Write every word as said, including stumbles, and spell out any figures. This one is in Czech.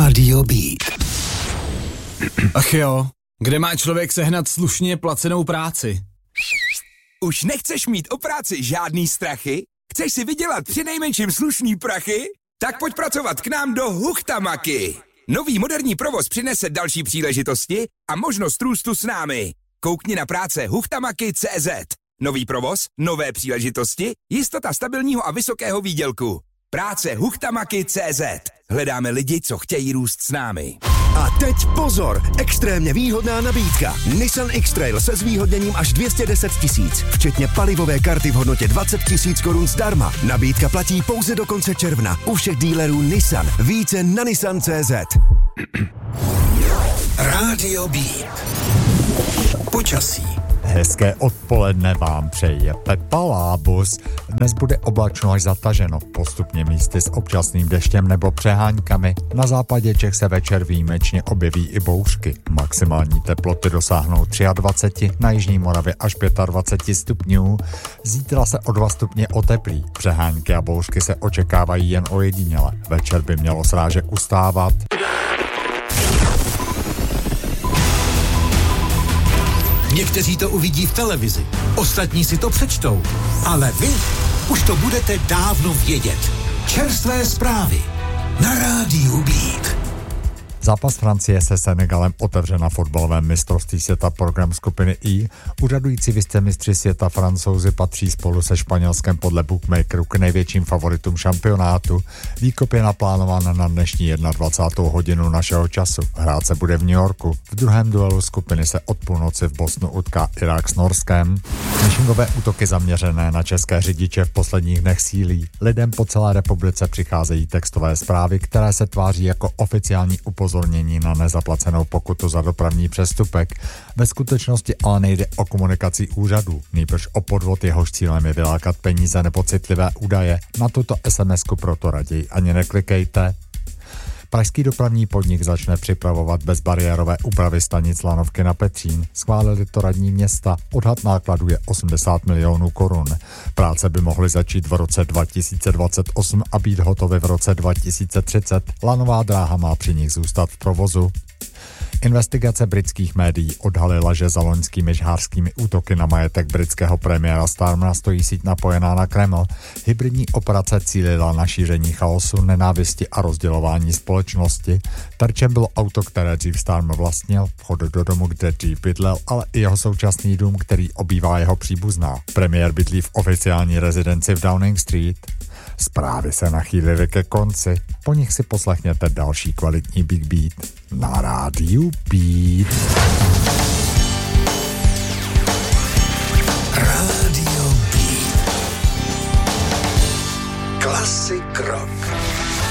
Rádio Beat. Ach jo, kde má člověk sehnat slušně placenou práci? Už nechceš mít o práci žádný strachy? Chceš si vydělat přinejmenším slušný prachy? Tak pojď pracovat k nám do Huchtamaky. Nový moderní provoz přinese další příležitosti a možnost růstu s námi. Koukni na práce huchtamaky tečka cé zet. Nový provoz, nové příležitosti, jistota stabilního a vysokého výdělku. Práce huchtamaky tečka cé zet. Hledáme lidi, co chtějí růst s námi. A teď pozor, extrémně výhodná nabídka. Nissan X-Trail se zvýhodněním až dvě stě deset tisíc, včetně palivové karty v hodnotě dvacet tisíc korun zdarma. Nabídka platí pouze do konce června u všech dílerů Nissan. Více na nissan tečka cé zet. Rádio Beat. Počasí. Hezké odpoledne vám přeje Pepa Lábus. Dnes bude oblačno až zataženo, postupně místy s občasným deštěm nebo přeháňkami. Na západě Čech se večer výjimečně objeví i bouřky. Maximální teploty dosáhnou dvacet tři, na jižní Moravě až dvacet pět stupňů. Zítra se o dva stupně oteplí. Přeháňky a bouřky se očekávají jen ojediněle. Večer by mělo srážek ustávat. Někteří to uvidí v televizi, ostatní si to přečtou, ale vy už to budete dávno vědět. Čerstvé zprávy na Rádiu Beat. Zápas Francie se Senegalem otevře na fotbalovém mistrovství světa program skupiny I. Úřadující vicemistři světa Francouzi patří spolu se Španělskem podle bookmakerů k největším favoritům šampionátu. Výkop je naplánován na dnešní dvacátou první hodinu našeho času. Hrát se bude v New Yorku. V druhém duelu skupiny se od půlnoci v Bosnu utká Irák s Norskem. Phishingové útoky zaměřené na české řidiče v posledních dnech sílí. Lidem po celé republice přicházejí textové zprávy, které se tváří jako oficiální upozornění na nezaplacenou pokutu za dopravní přestupek. Ve skutečnosti ale nejde o komunikaci úřadů, nýbrž o podvod, jehož cílem je vylákat peníze nebo citlivé údaje. Na tuto es em esku proto raději ani neklikejte. Pražský dopravní podnik začne připravovat bezbariérové úpravy stanic lanovky na Petřín. Schválili to radní města. Odhad nákladů je osmdesát milionů korun. Práce by mohly začít v roce dva tisíce dvacet osm a být hotové v roce dva tisíce třicet. Lanová dráha má při nich zůstat v provozu. Investigace britských médií odhalila, že za loňskými žhářskými útoky na majetek britského premiéra Starmera stojí síť napojená na Kreml. Hybridní operace cílila na šíření chaosu, nenávisti a rozdělování společnosti. Terčem bylo auto, které dřív Starmer vlastnil, vchod do domu, kde dřív bydlel, ale i jeho současný dům, který obývá jeho příbuzná. Premiér bydlí v oficiální rezidenci v Downing Street. Zprávy se nachýlily ke konci, po nich si poslechněte další kvalitní Big Beat na Rádiu Beat.